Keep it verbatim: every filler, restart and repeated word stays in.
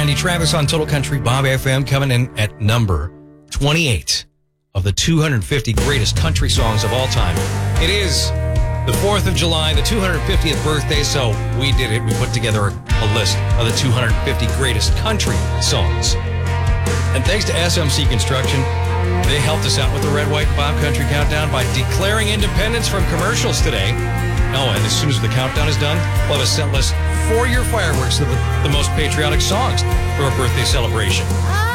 ninety. Travis on Total Country Bob F M coming in at number twenty-eight of the two hundred fifty greatest country songs of all time. It is the fourth of July, the two hundred fiftieth birthday, so we did it. We put together a list of the two hundred fifty greatest country songs. And thanks to S M C Construction, they helped us out with the Red, White, and Bob Country Countdown by declaring independence from commercials today. Oh, and as soon as the countdown is done, we'll have a set list for your fireworks of the, the most patriotic songs for a birthday celebration.